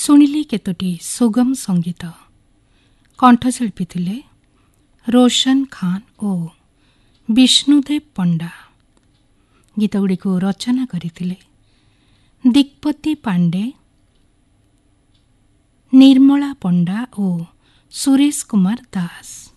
ଶୁଣିଲେ କେତୋଟି ସୁଗମ ସଙ୍ଗୀତ। କଣ୍ଠଶିଳ୍ପୀ ଥିଲେ ରୋଶନ ଖାନ୍ ଓ ବିଷ୍ଣୁଦେବ ପଣ୍ଡା। ଗୀତଗୁଡ଼ିକୁ ରଚନା କରିଥିଲେ ଦିକ୍ପତି ପାଣ୍ଡେ, ନିର୍ମଳା ପଣ୍ଡା ଓ ସୁରେଶ କୁମାର ଦାସ।